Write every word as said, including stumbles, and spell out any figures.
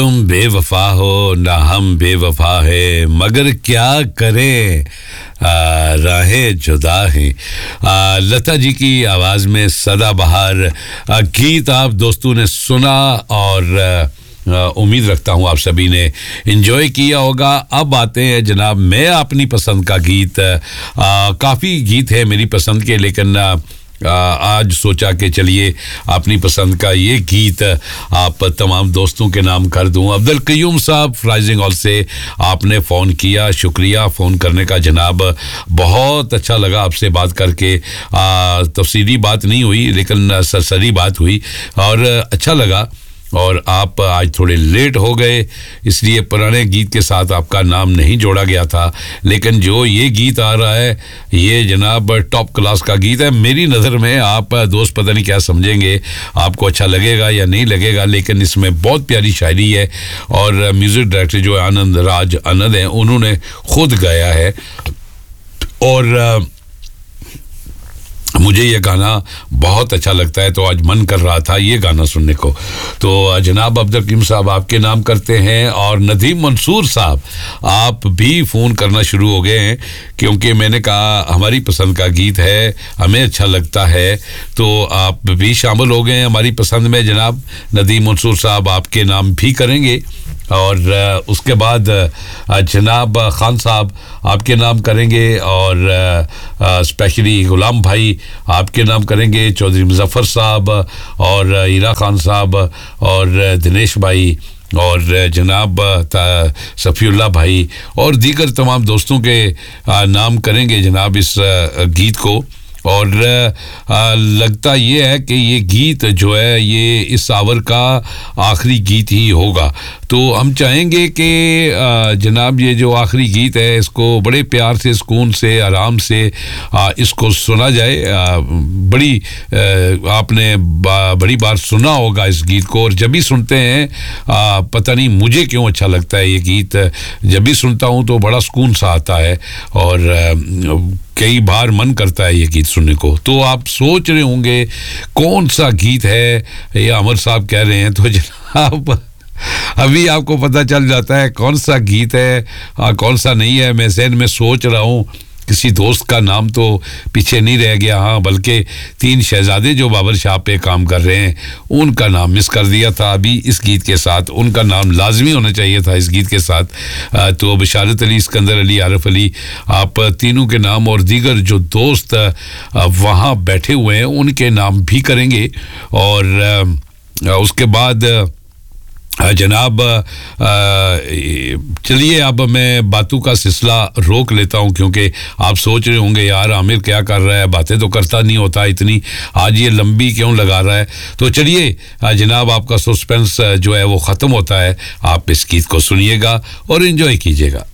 तुम बेवफा हो ना हम बेवफा है मगर क्या करें राहें जुदा हैं। लता जी की आवाज़ में सदाबहार गीत आप दोस्तों ने सुना और उम्मीद रखता हूँ आप सभी ने एंजॉय किया होगा। अब आते हैं जनाब मैं अपनी पसंद का गीत। काफ़ी गीत है मेरी पसंद के, लेकिन आज सोचा कि चलिए अपनी पसंद का ये गीत आप तमाम दोस्तों के नाम कर दूं। अब्दुल कयूम साहब राइजिंग हॉल से आपने फ़ोन किया, शुक्रिया फ़ोन करने का जनाब। बहुत अच्छा लगा आपसे बात करके। तफसीली बात नहीं हुई लेकिन सरसरी बात हुई और अच्छा लगा। और आप आज थोड़े लेट हो गए इसलिए पुराने गीत के साथ आपका नाम नहीं जोड़ा गया था, लेकिन जो ये गीत आ रहा है ये जनाब टॉप क्लास का गीत है मेरी नज़र में। आप दोस्त पता नहीं क्या समझेंगे, आपको अच्छा लगेगा या नहीं लगेगा, लेकिन इसमें बहुत प्यारी शायरी है और म्यूज़िक डायरेक्टर जो आनंद राज आनंद हैं उन्होंने खुद गाया है। और मुझे ये गाना बहुत अच्छा लगता है तो आज मन कर रहा था ये गाना सुनने को। तो जनाब अब्दुल करीम साहब आपके नाम करते हैं और नदीम मंसूर साहब आप भी फ़ोन करना शुरू हो गए हैं, क्योंकि मैंने कहा हमारी पसंद का गीत है, हमें अच्छा लगता है, तो आप भी शामिल हो गए हैं हमारी पसंद में। जनाब नदीम मंसूर साहब आपके नाम भी करेंगे और उसके बाद जनाब खान साहब आपके नाम करेंगे और स्पेशली गुलाम भाई आपके नाम करेंगे, चौधरी मुजफ्फर साहब और हीरा खान साहब और दिनेश भाई और जनाब सफ़ीउल्लाह भाई और दीगर तमाम दोस्तों के नाम करेंगे जनाब इस गीत को। और आ, लगता ये है कि ये गीत जो है ये इस आवर का आखिरी गीत ही होगा। तो हम चाहेंगे कि जनाब ये जो आखिरी गीत है इसको बड़े प्यार से, सुकून से, आराम से आ, इसको सुना जाए। आ, बड़ी आ, आपने बा, बड़ी बार सुना होगा इस गीत को और जब भी सुनते हैं आ, पता नहीं मुझे क्यों अच्छा लगता है ये गीत। जब भी सुनता हूँ तो बड़ा सुकून सा आता है और आ, कई बार मन करता है ये गीत सुनने को। तो आप सोच रहे होंगे कौन सा गीत है ये अमर साहब कह रहे हैं, तो जनाब अभी आपको पता चल जाता है कौन सा गीत है आ, कौन सा नहीं है। मैं ज़हन में सोच रहा हूँ किसी दोस्त का नाम तो पीछे नहीं रह गया, हाँ बल्कि तीन शहजादे जो बाबर शाह पे काम कर रहे हैं उनका नाम मिस कर दिया था अभी इस गीत के साथ। उनका नाम लाजमी होना चाहिए था इस गीत के साथ। आ, तो बशारत अली, सिकंदर अली, आरिफ अली आप तीनों के नाम और दीगर जो दोस्त वहाँ बैठे हुए हैं उनके नाम भी करेंगे। और आ, उसके बाद जनाब चलिए अब मैं बातों का सिलसिला रोक लेता हूं, क्योंकि आप सोच रहे होंगे यार आमिर क्या कर रहा है, बातें तो करता नहीं होता इतनी, आज ये लंबी क्यों लगा रहा है। तो चलिए जनाब आपका सस्पेंस जो है वो ख़त्म होता है, आप इस गीत को सुनिएगा और एंजॉय कीजिएगा।